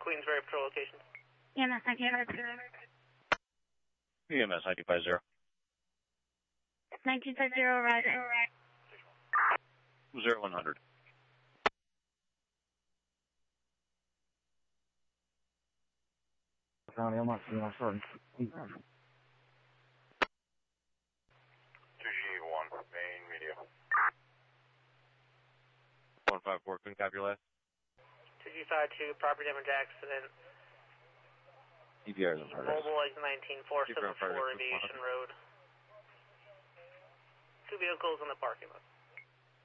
Queensbury Patrol location. EMS 1950. EMS 950. 1950, rising. 0100. County, I'm not seeing my short. 2G1, main media. 154, couldn't copy your last. 2G52, property damage accident. EPR is on target. Mobile Lake 19474 Aviation Road. 2 vehicles in the parking lot.